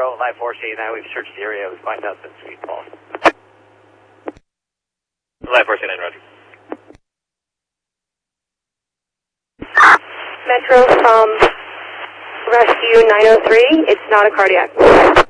Metro, Live Force 89. We've searched the area. We find nothing. Sweet Falls. Live Force 89, roger. Metro from Rescue 903. It's not a cardiac.